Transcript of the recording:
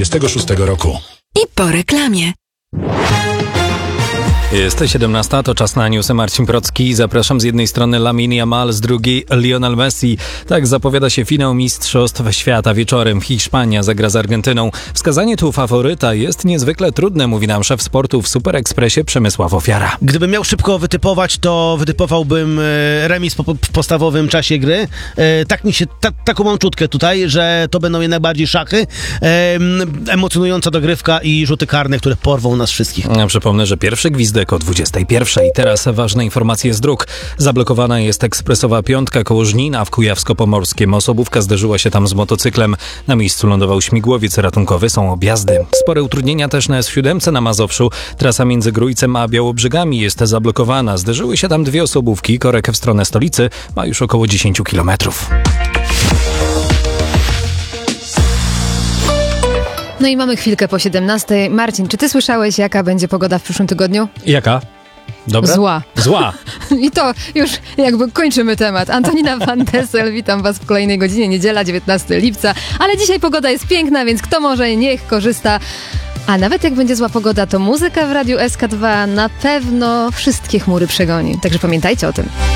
2026 roku. I po reklamie. Jest 17, to czas na newsy. Marcin Procki. Zapraszam. Z jednej strony Lamine Yamal, z drugiej Lionel Messi. Tak zapowiada się finał Mistrzostw Świata. Wieczorem Hiszpania zagra z Argentyną. Wskazanie tu faworyta jest niezwykle trudne, mówi nam szef sportu w Super Expressie Przemysław Ofiara. Gdybym miał szybko wytypować, to wytypowałbym remis w podstawowym czasie gry. Taką mam czutkę tutaj, że to będą jednak bardziej szachy. Emocjonująca dogrywka i rzuty karne, które porwą nas wszystkich. Ja przypomnę, że pierwszy gwizdek o 21. Teraz ważne informacje z dróg. Zablokowana jest ekspresowa piątka koło Żnina w Kujawsko-Pomorskiem. Osobówka zderzyła się tam z motocyklem. Na miejscu lądował śmigłowiec ratunkowy, są objazdy. Spore utrudnienia też na S7 na Mazowszu. Trasa między Grójcem a Białobrzegami jest zablokowana. Zderzyły się tam dwie osobówki. Korek w stronę stolicy ma już około 10 kilometrów. No i mamy chwilkę po 17. Marcin, czy ty słyszałeś, jaka będzie pogoda w przyszłym tygodniu? Jaka? Dobra? Zła. I to już jakby kończymy temat. Antonina Van Dessel, witam was w kolejnej godzinie, niedziela, 19 lipca. Ale dzisiaj pogoda jest piękna, więc kto może, niech korzysta. A nawet jak będzie zła pogoda, to muzyka w Radiu SK2 na pewno wszystkie chmury przegoni. Także pamiętajcie o tym.